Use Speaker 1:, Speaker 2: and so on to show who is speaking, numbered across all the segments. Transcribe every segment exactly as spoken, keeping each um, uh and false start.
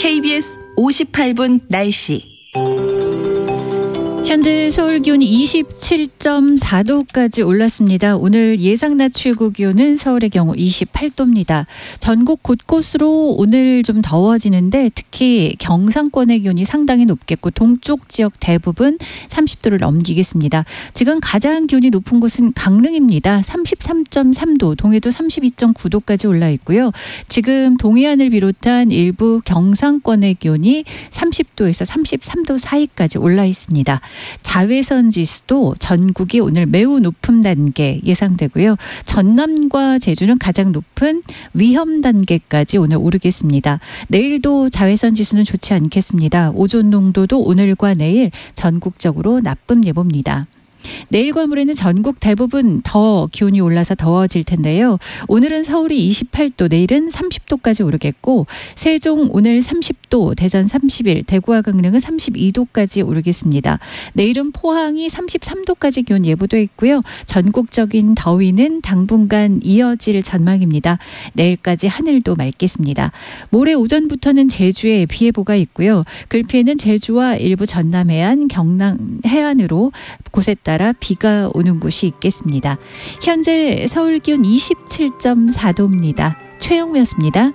Speaker 1: 케이비에스 오십팔 분 날씨.
Speaker 2: 현재 서울 기온이 이십칠 점 사 도까지 올랐습니다. 오늘 예상 낮 최고 기온은 서울의 경우 이십팔 도입니다. 전국 곳곳으로 오늘 좀 더워지는데 특히 경상권의 기온이 상당히 높겠고 동쪽 지역 대부분 삼십 도를 넘기겠습니다. 지금 가장 기온이 높은 곳은 강릉입니다. 삼십삼 점 삼 도, 동해도 삼십이 점 구 도까지 올라 있고요. 지금 동해안을 비롯한 일부 경상권의 기온이 삼십 도에서 삼십삼 도 사이까지 올라 있습니다. 자외선 지수도 전국이 오늘 매우 높은 단계 예상되고요. 전남과 제주는 가장 높은 위험 단계까지 오늘 오르겠습니다. 내일도 자외선 지수는 좋지 않겠습니다. 오존 농도도 오늘과 내일 전국적으로 나쁨 예보입니다. 내일과 모레는 전국 대부분 더 기온이 올라서 더워질 텐데요. 오늘은 서울이 이십팔 도, 내일은 삼십 도까지 오르겠고 세종 오늘 삼십 도, 대전 삼십일, 대구와 강릉은 삼십이 도까지 오르겠습니다. 내일은 포항이 삼십삼 도까지 기온 예보돼 있고요. 전국적인 더위는 당분간 이어질 전망입니다. 내일까지 하늘도 맑겠습니다. 모레 오전부터는 제주에 비 예보가 있고요. 글피에는 제주와 일부 전남 해안, 경남 해안으로 곳에 따라 따라 비가 오는 곳이 있겠습니다. 현재 서울 기온 이십칠 점 사 도입니다. 최영우였습니다.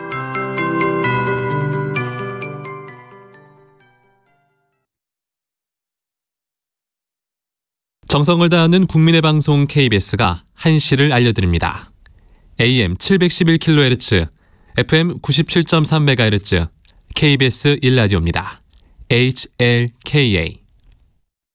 Speaker 3: 정성을 다하는 국민의 방송 케이비에스가 한시를 알려드립니다. 에이엠 칠백십일 킬로헤르츠, 에프엠 구십칠 점 삼 메가헤르츠, 케이비에스 일 라디오입니다. 에이치엘케이에이